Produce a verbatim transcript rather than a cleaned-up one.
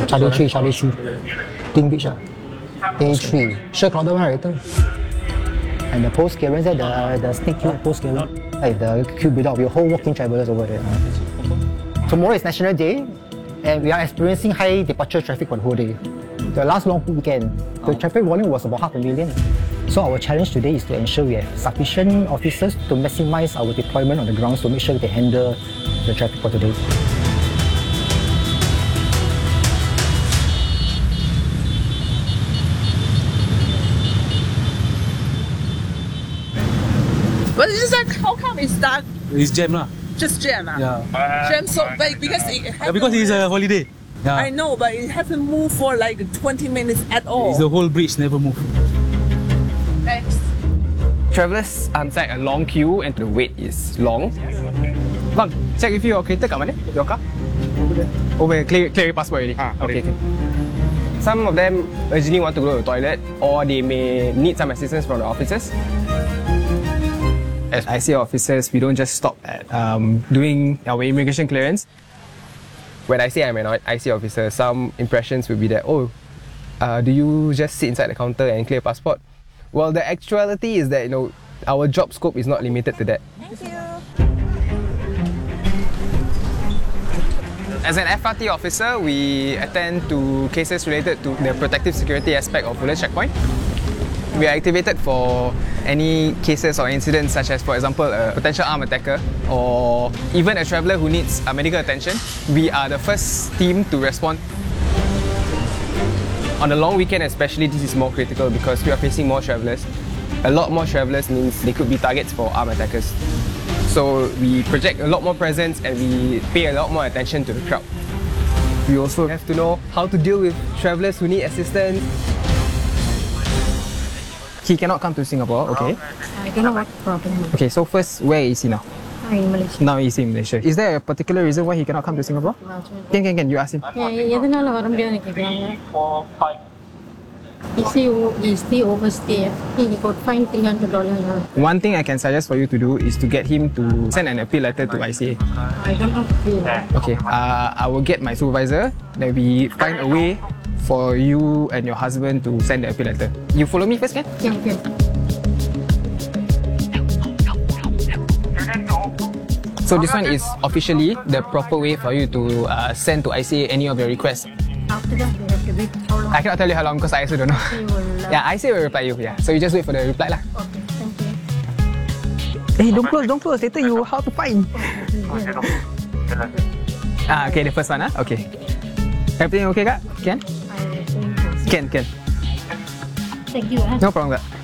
Charlie three, Charlie three. Ting Beach. A three. Sure crowded one, right? And the post clearance there, the, the sneak queue post clearance. Like the queue build up with whole walking travelers over there. Tomorrow is National Day, and we are experiencing high departure traffic for the whole day. The last long weekend, the traffic volume was about half a million. So our challenge today is to ensure we have sufficient officers to maximize our deployment on the grounds to make sure we can handle the traffic for today. But it's just like, how come it's dark? It's jam lah. Just jam, ah? Yeah. Jam so like because it Yeah, because it's a holiday. Yeah. I know, but it hasn't moved for like twenty minutes at all. It's the whole bridge never moved. Thanks. Travellers are inside a long queue and the wait is long. Bang, check if your cater kat mana? Your car? Over here, clear, clear your passport already. Ah, okay, okay. Some of them urgently want to go to the toilet, or they may need some assistance from the officers. As I C A officers, we don't just stop at um, doing our immigration clearance. When I say I'm an I C A officer, some impressions will be that, oh, uh, do you just sit inside the counter and clear passport? Well, the actuality is that, you know, our job scope is not limited to that. Thank you. As an F R T officer, we attend to cases related to the protective security aspect of Woodlands Checkpoint. We are activated for any cases or incidents such as, for example, a potential armed attacker or even a traveller who needs uh, medical attention. We are the first team to respond. On the long weekend especially, this is more critical because we are facing more travellers. A lot more travellers means they could be targets for armed attackers. So we project a lot more presence and we pay a lot more attention to the crowd. We also have to know how to deal with travellers who need assistance. He cannot come to Singapore, okay? I don't know what problem. Okay, so first, where is he now? In Malaysia. Now he's in Malaysia. Is there a particular reason why he cannot come to Singapore? Can, can, can, you ask him. எதனால வர முடியாதுன்னு கேக்குறாங்க. He say he stay overstay. He got fined three hundred dollars. One thing I can suggest for you to do is to get him to send an appeal letter to I C A. I don't know. Okay, uh, I will get my supervisor, then we find a way for you and your husband to send the appeal letter. You follow me first, can? Can, can. So this one is officially the proper way for you to uh, send to I C A any of your requests. After that, we have to wait how long? I cannot tell you how long because I also don't know. He will, uh, Yeah, I C A will reply you. Yeah, so you just wait for the reply lah. Okay, thank you. Hey, don't close, don't close. Later you how to find. Ah, okay, the first one ah. Okay. Everything okay, kak? Can? I will. Can, can. Thank you. No problem, kak.